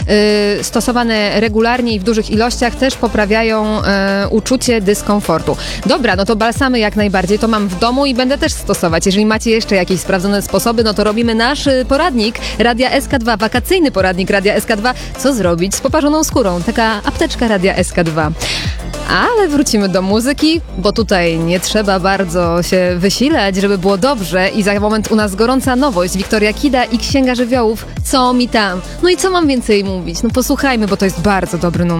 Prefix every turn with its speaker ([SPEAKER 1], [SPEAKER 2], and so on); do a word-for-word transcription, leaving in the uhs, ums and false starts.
[SPEAKER 1] y, stosowane regularnie i w dużych ilościach też poprawiają y, uczucie dyskomfortu. Dobra, no to balsamy jak najbardziej, to mam w domu i będę też stosować. Jeżeli macie jeszcze jakieś sprawdzone sposoby, no to robimy nasz y, poradnik Radia S K dwa, wakacyjny poradnik Radia S K dwa. Co zrobić z poparzoną skórą? Taka apteczka Radia S K dwa. Ale wrócimy do muzyki, bo tutaj nie trzeba bardzo się wysilać, żeby było dobrze i za moment u nas gorąca nowość. Wiktoria Kida i Księga Żywiołów. Co mi tam? No i co mam więcej mówić? No posłuchajmy, bo to jest bardzo dobry numer.